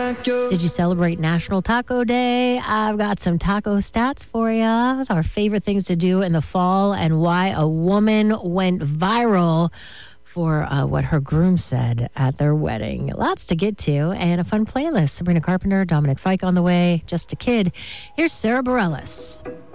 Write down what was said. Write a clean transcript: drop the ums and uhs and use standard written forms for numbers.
Did you celebrate National Taco Day? I've got some taco stats for you. Our favorite things to do in the fall and why a woman went viral for what her groom said at their wedding. Lots to get to and a fun playlist. Sabrina Carpenter, Dominic Fike on the way. Just a kid. Here's Sarah Bareilles.